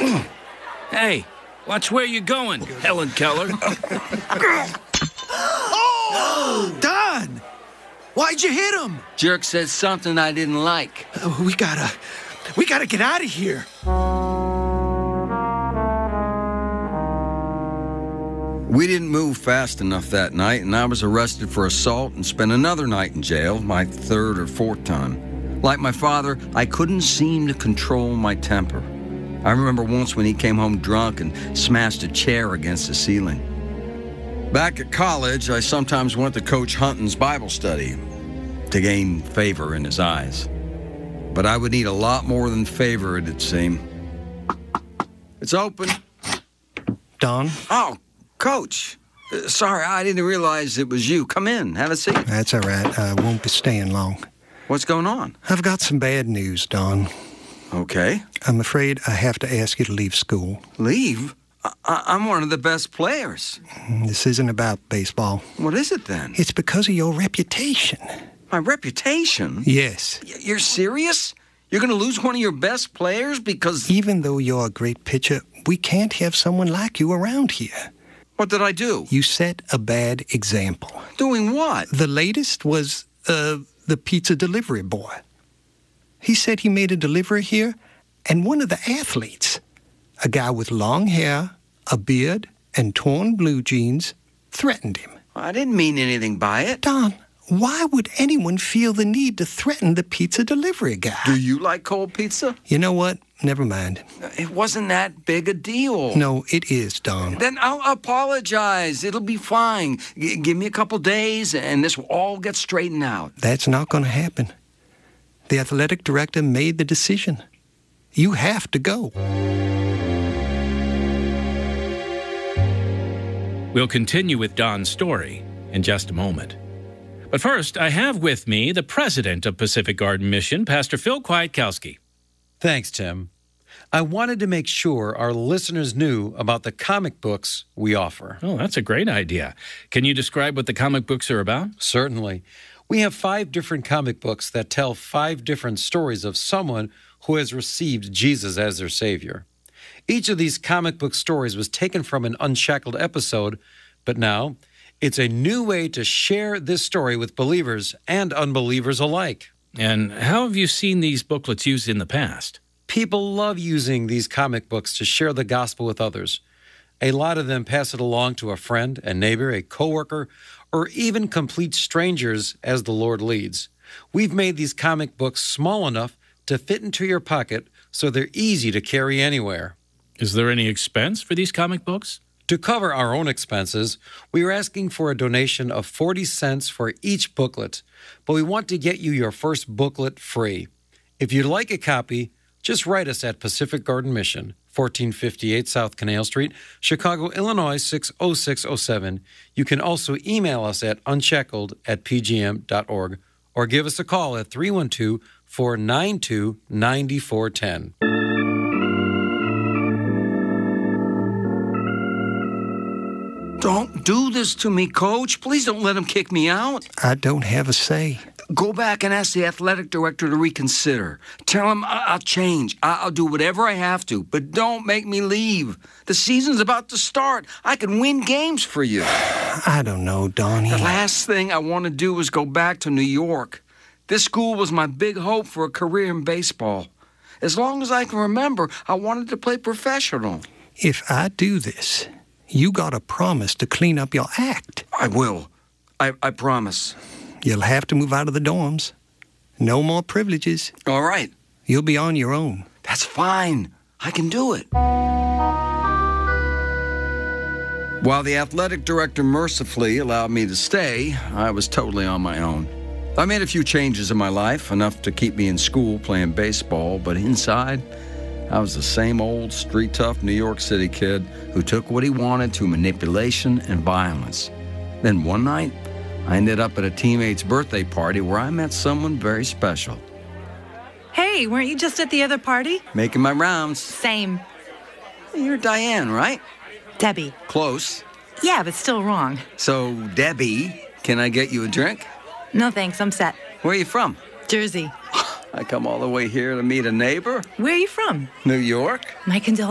Hey, watch where you're going, Helen Keller. Oh! Don! Why'd you hit him? Jerk said something I didn't like. We gotta get out of here. We didn't move fast enough that night, and I was arrested for assault and spent another night in jail, my third or fourth time. Like my father, I couldn't seem to control my temper. I remember once when he came home drunk and smashed a chair against the ceiling. Back at college, I sometimes went to Coach Hunton's Bible study to gain favor in his eyes. But I would need a lot more than favor, it'd seem. It's open. Don? Oh, Coach. Sorry, I didn't realize it was you. Come in, have a seat. That's all right. I won't be staying long. What's going on? I've got some bad news, Don. Okay. I'm afraid I have to ask you to leave school. Leave? I'm one of the best players. This isn't about baseball. What is it then? It's because of your reputation. My reputation? Yes. You're serious? You're going to lose one of your best players because... Even though you're a great pitcher, we can't have someone like you around here. What did I do? You set a bad example. Doing what? The latest was, the pizza delivery boy. He said he made a delivery here, and one of the athletes, a guy with long hair, a beard, and torn blue jeans, threatened him. I didn't mean anything by it. Don, why would anyone feel the need to threaten the pizza delivery guy? Do you like cold pizza? You know what? Never mind. It wasn't that big a deal. No, it is, Don. Then I'll apologize. It'll be fine. Give me a couple days, and this will all get straightened out. That's not going to happen. The athletic director made the decision. You have to go. We'll continue with Don's story in just a moment. But first, I have with me the president of Pacific Garden Mission, Pastor Phil Kwiatkowski. Thanks, Tim. I wanted to make sure our listeners knew about the comic books we offer. Oh, that's a great idea. Can you describe what the comic books are about? Certainly. We have 5 different comic books that tell 5 different stories of someone who has received Jesus as their Savior. Each of these comic book stories was taken from an Unshackled episode, but now it's a new way to share this story with believers and unbelievers alike. And how have you seen these booklets used in the past? People love using these comic books to share the gospel with others. A lot of them pass it along to a friend, a neighbor, a coworker, or even complete strangers as the Lord leads. We've made these comic books small enough to fit into your pocket so they're easy to carry anywhere. Is there any expense for these comic books? To cover our own expenses, we are asking for a donation of 40 cents for each booklet, but we want to get you your first booklet free. If you'd like a copy, just write us at Pacific Garden Mission, 1458 South Canal Street, Chicago, Illinois, 60607. You can also email us at unshackled@pgm.org or give us a call at 312-492-9410. Don't do this to me, Coach. Please don't let him kick me out. I don't have a say. Go back and ask the athletic director to reconsider. Tell him I'll change. I'll do whatever I have to, but don't make me leave. The season's about to start. I can win games for you. I don't know, Donnie. The last thing I want to do is go back to New York. This school was my big hope for a career in baseball. As long as I can remember, I wanted to play professional. If I do this, you got to promise to clean up your act. I will. I promise. You'll have to move out of the dorms. No more privileges. All right. You'll be on your own. That's fine. I can do it. While the athletic director mercifully allowed me to stay, I was totally on my own. I made a few changes in my life, enough to keep me in school playing baseball, but inside, I was the same old street-tough New York City kid who took what he wanted to manipulation and violence. Then one night, I ended up at a teammate's birthday party where I met someone very special. Hey, weren't you just at the other party? Making my rounds. Same. You're Diane, right? Debbie. Close. Yeah, but still wrong. So, Debbie, can I get you a drink? No thanks, I'm set. Where are you from? Jersey. I come all the way here to meet a neighbor? Where are you from? New York? My condolences.